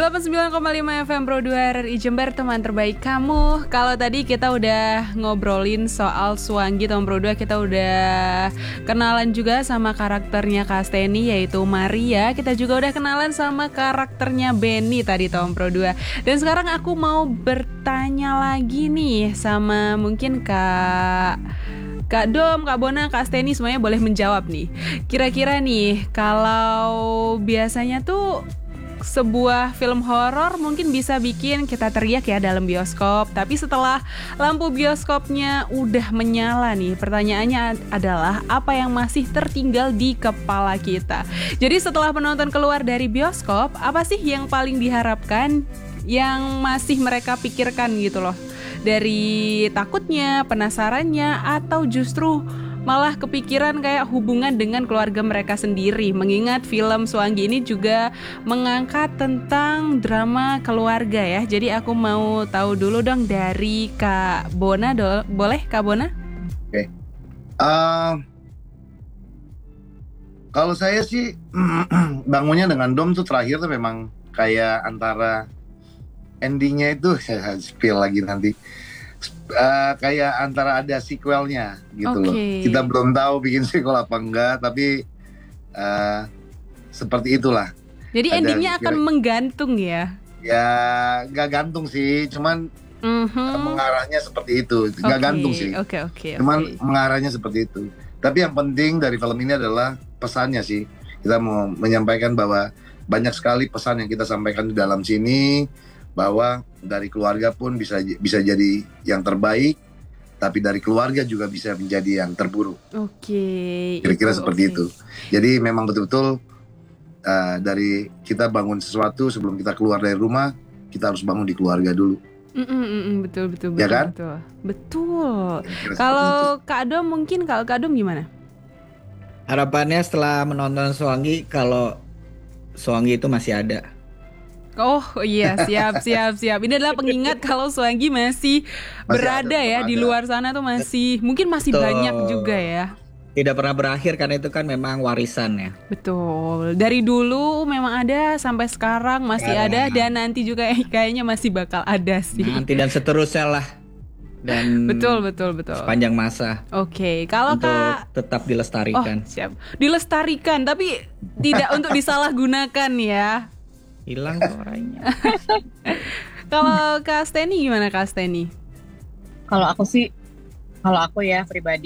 89,5 FM Pro 2 RRI Jember, teman terbaik kamu. Kalau tadi kita udah ngobrolin soal Swangy teman Pro 2, kita udah kenalan juga sama karakternya Kasteni yaitu Maria. Kita juga udah kenalan sama karakternya Benny tadi teman Pro 2. Dan sekarang aku mau bertanya lagi nih sama mungkin Kak Dom, Kak Bona, Kak Steni, semuanya boleh menjawab nih. Kira-kira nih, kalau biasanya tuh sebuah film horor mungkin bisa bikin kita teriak ya dalam bioskop. Tapi setelah lampu bioskopnya udah menyala nih, pertanyaannya adalah apa yang masih tertinggal di kepala kita. Jadi setelah penonton keluar dari bioskop, apa sih yang paling diharapkan, yang masih mereka pikirkan gitu loh? Dari takutnya, penasarannya, atau justru malah kepikiran kayak hubungan dengan keluarga mereka sendiri. Mengingat film Swangy ini juga mengangkat tentang drama keluarga ya. Jadi aku mau tahu dulu dong dari Kak Bona, boleh Kak Bona? Oke. Kalau saya sih bangunnya dengan Dom tuh terakhir tuh memang kayak antara endingnya itu spill lagi nanti. Kayak antara ada sequelnya gitu loh. Kita belum tahu bikin sequel apa enggak, tapi seperti itulah. Jadi endingnya akan menggantung ya? Ya nggak gantung sih, cuman mengarahnya seperti itu. Nggak gantung sih. Cuman mengarahnya seperti itu. Tapi yang penting dari film ini adalah pesannya sih. Kita mau menyampaikan bahwa banyak sekali pesan yang kita sampaikan di dalam sini, bahwa dari keluarga pun bisa jadi yang terbaik, tapi dari keluarga juga bisa menjadi yang terburuk. Kira-kira seperti itu. Jadi memang betul-betul dari kita bangun sesuatu sebelum kita keluar dari rumah, kita harus bangun di keluarga dulu. Betul ya kan? Betul. Kalau Kak Adom mungkin, kalau Kak Adom gimana? Harapannya setelah menonton Swangy, kalau Swangy itu masih ada. Oh iya, siap. Ini adalah pengingat kalau Swangy masih berada ya di luar sana tuh mungkin masih banyak juga ya. Tidak pernah berakhir karena itu kan memang warisan ya. Betul. Dari dulu memang ada sampai sekarang masih ada dan nanti juga kayaknya masih bakal ada sih. Nanti dan seterusnya lah. Dan betul. Sepanjang masa. Kalau Kak tetap dilestarikan. Siap. Dilestarikan tapi tidak untuk disalahgunakan ya. Hilang suaranya. Kalau Kak Steni gimana Kak Steni? Kalau aku ya pribadi